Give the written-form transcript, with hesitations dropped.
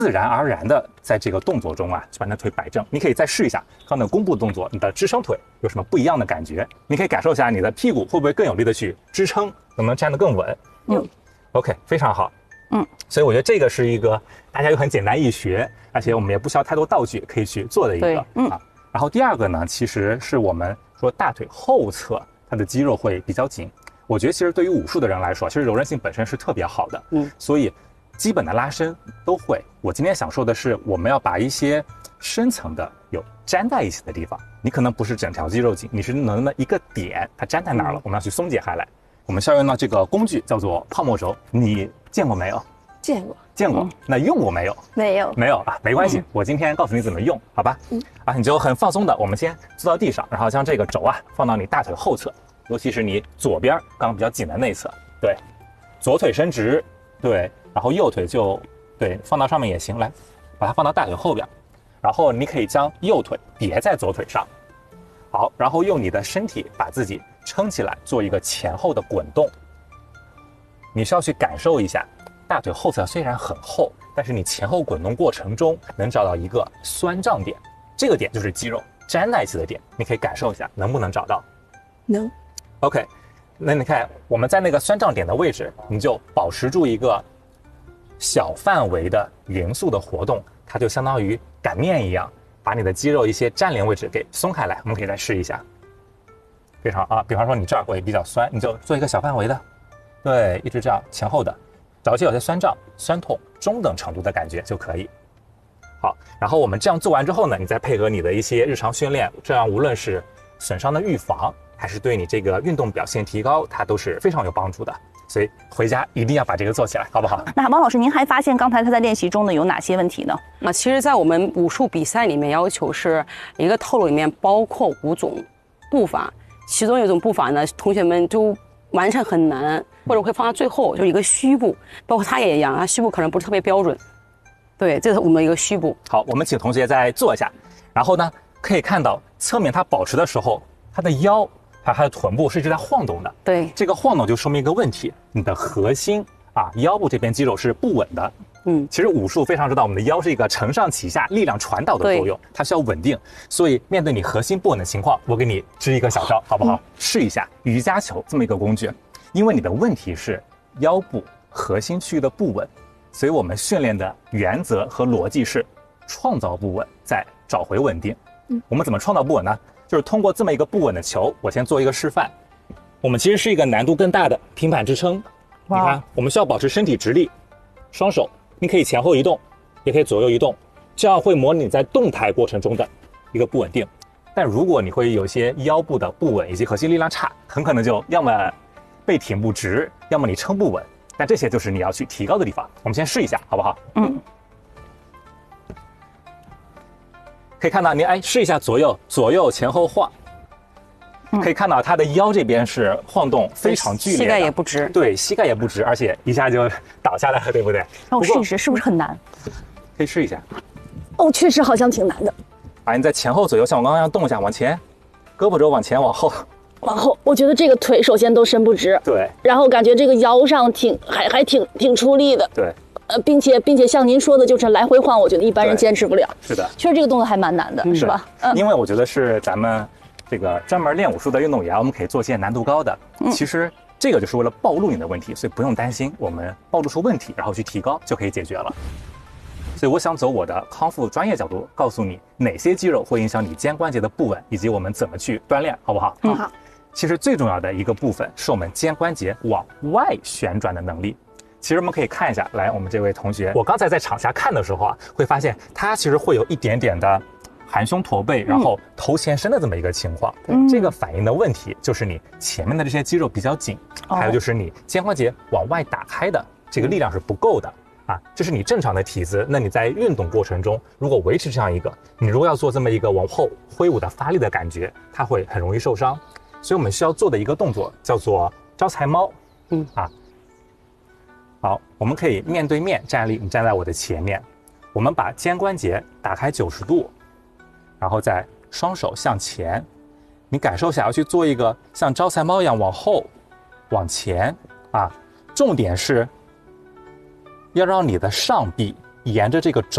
自然而然的在这个动作中啊，就把你的腿摆正。你可以再试一下刚才弓步动作，你的支撑腿有什么不一样的感觉？你可以感受一下你的屁股会不会更有力的去支撑，能不能站得更稳？OK， 非常好。所以我觉得这个是一个大家又很简单易学，而且我们也不需要太多道具可以去做的一个然后第二个呢，其实是我们说大腿后侧它的肌肉会比较紧。我觉得其实对于武术的人来说，其实柔韧性本身是特别好的，所以基本的拉伸都会。我今天想说的是，我们要把一些深层的有粘在一起的地方，你可能不是整条肌肉紧，你是能的一个点它粘在哪儿了，我们要去松解开来。我们需要用到这个工具叫做泡沫轴，你见过没有？见过。那用过没有？没有啊，没关系，我今天告诉你怎么用，好吧？你就很放松的，我们先坐到地上，然后将这个轴啊放到你大腿后侧，尤其是你左边刚刚比较紧的内侧，对，左腿伸直，对，然后右腿就对放到上面也行，来，把它放到大腿后边，然后你可以将右腿别在左腿上，好，然后用你的身体把自己撑起来，做一个前后的滚动。你需要去感受一下，大腿后侧虽然很厚，但是你前后滚动过程中能找到一个酸胀点，这个点就是肌肉粘在一起的点，你可以感受一下能不能找到？ 能。 OK， 那你看我们在那个酸胀点的位置，你就保持住一个小范围的匀速的活动，它就相当于擀面一样，把你的肌肉一些粘连位置给松开来。我们可以再试一下，非常比方说你这儿会比较酸，你就做一个小范围的，对，一直这样前后的，找一些有些酸胀、酸痛中等程度的感觉就可以。好，然后我们这样做完之后呢，你再配合你的一些日常训练，这样无论是损伤的预防，还是对你这个运动表现提高，它都是非常有帮助的。所以回家一定要把这个做起来，好不好？ 那王老师，您还发现刚才他在练习中呢有哪些问题呢？ 那其实，在我们武术比赛里面，要求是一个套路里面包括5种步伐，其中有一种步伐呢，同学们就完成很难，或者会放到最后，就是一个虚步，包括他也一样，他虚步可能不是特别标准。对，这是我们一个虚步。 好，我们请同学再做一下，然后呢，可以看到侧面他保持的时候，他的腰还有他的臀部是一直在晃动的。 对， 这个晃动就说明一个问题，你的核心腰部这边肌肉是不稳的。其实武术非常知道，我们的腰是一个承上启下、力量传导的作用，它需要稳定。所以面对你核心不稳的情况，我给你支一个小招，好不好？试一下瑜伽球这么一个工具，因为你的问题是腰部核心区域的不稳，所以我们训练的原则和逻辑是创造不稳，再找回稳定。我们怎么创造不稳呢？就是通过这么一个不稳的球，我先做一个示范。我们其实是一个难度更大的平板支撑。你看，我们需要保持身体直立，双手你可以前后移动，也可以左右移动，这样会模拟你在动态过程中的一个不稳定。但如果你会有些腰部的不稳以及核心力量差，很可能就要么背挺不直，要么你撑不稳。但这些就是你要去提高的地方。我们先试一下，好不好？可以看到您试一下左右前后晃，可以看到他的腰这边是晃动非常剧烈的， 膝盖也不直， 对，膝盖也不直，而且一下就倒下来了，对不对？ 让我试一试，是不是很难？ 可以试一下。 确实好像挺难的。 你在前后左右，像我刚刚一样动一下，往前，胳膊肘往前往后。 往后，我觉得这个腿首先都伸不直， 对， 然后感觉这个腰上还挺出力的， 对， 并且像您说的，就是来回晃，我觉得一般人坚持不了。 是的， 确实这个动作还蛮难的，是吧？ 因为我觉得是咱们这个专门练武术的运动员，我们可以做些难度高的。其实这个就是为了暴露你的问题，所以不用担心，我们暴露出问题，然後去提高就可以解决了。所以我想走我的康复专业角度，告诉你哪些肌肉会影响你肩关节的不稳，以及我们怎么去锻炼，好不好？ 好。 其实最重要的一个部分是我们肩关节往外旋转的能力。其实我们可以看一下，来，我们这位同学，我刚才在场下看的时候会发现他其实会有一点点的含胸驼背，然后头前伸的这么一个情况。这个反映的问题就是你前面的这些肌肉比较紧，还有就是你肩关节往外打开的这个力量是不够的。这是你正常的体姿，那你在运动过程中，如果维持这样一个，你如果要做这么一个往后挥舞的发力的感觉，它会很容易受伤。所以我们需要做的一个动作叫做招财猫。好，我们可以面对面站立，你站在我的前面，我们把肩关节打开90度，然后再双手向前，你感受一下，要去做一个像招财猫一样往后往前重点是要让你的上臂沿着这个轴